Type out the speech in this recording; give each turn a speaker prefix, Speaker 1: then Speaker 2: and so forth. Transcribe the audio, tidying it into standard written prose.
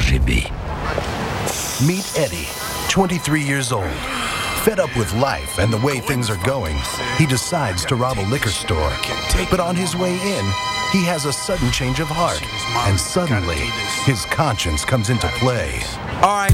Speaker 1: KGB.
Speaker 2: Meet Eddie, 23 years old. Fed up with life and the way things are going, he decides to rob a liquor store. But on his way in, he has a sudden change of heart. And suddenly, his conscience comes into play.
Speaker 3: All right.